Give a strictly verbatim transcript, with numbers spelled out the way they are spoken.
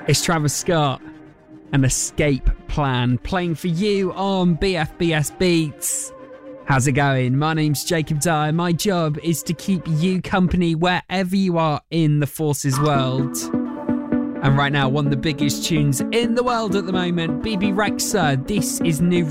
It's Travis Scott and Escape Plan playing for you on B F B S Beats. How's it going? My name's Jacob Dyer. My job is to keep you company wherever you are in the Forces world. And right now, one of the biggest tunes in the world at the moment, B B Rexha. This is new